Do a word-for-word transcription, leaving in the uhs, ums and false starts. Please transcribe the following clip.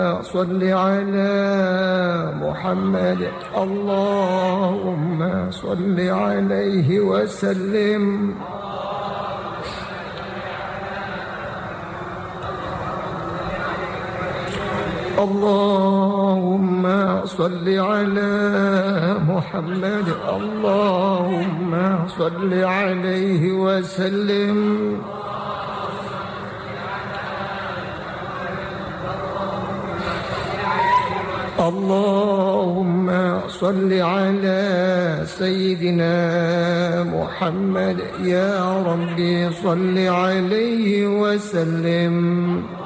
صل على محمد. اللهم صل عليه وسلم. اللهم صل على محمد. اللهم صل عليه وسلم. اللهم صل على سيدنا محمد. يا ربي صل عليه وسلم.